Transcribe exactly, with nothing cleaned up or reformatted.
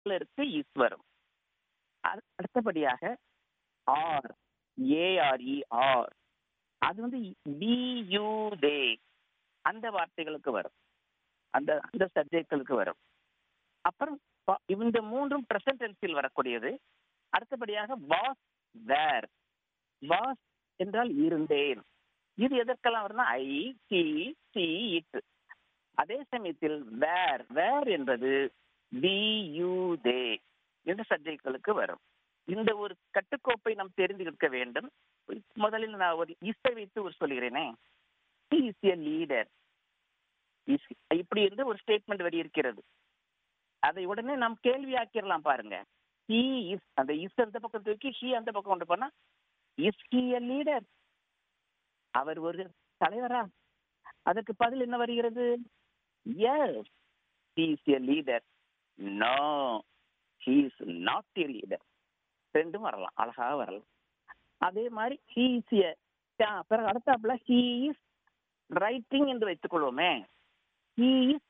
இருக்கு இஸ் வரும். அடு- அடுத்தபடியாக ஆர், ஏஆர்இ ஆர், அது வந்து டி யூ தே அந்த வார்த்தைகளுக்கு வரும். அந்த அந்த சப்ஜெக்ட்களுக்கு வரும். அப்புறம் ப- இந்த மூன்றும் பிரசன்ட் டென்ஸில் வரக்கூடியது. அடுத்தபடியாக வாஸ், வேர். வாஸ் என்றால் இருந்தேன். இது எதற்கெல்லாம் வரும்னா ஐ, சி, சி, இட். அதே சமயத்தில் வேர், வேர் என்பது டி யூ தே என்ற சப்ஜெக்ட்களுக்கு வரும். இந்த ஒரு கட்டுக்கோப்பை நாம் தெரிந்திருக்க வேண்டும். முதலில் நான் ஒரு இசை வைத்து ஒரு சொல்கிறேனே, he is a leader. Is- இப்படி என்று ஒரு ஸ்டேட்மெண்ட் வரி இருக்கிறது. அதை உடனே நாம் கேள்வியாக்கிடலாம் பாருங்க. he is, அந்த இஸ் அந்த பக்கம் தூக்கி he அந்த பக்கம் கொண்டு போனா is he a leader? அவர் ஒரு தலைவரா? அதற்கு பதில் என்ன வருகிறது? yes, he is a leader. no, he is not a leader. ரெண்டும் வரலாம், அழகாக வரலாம். அதே மாதிரி he is a, பிறகு அடுத்தாப்புல he is writing என்று வைத்துக் கொள்வோமே, he is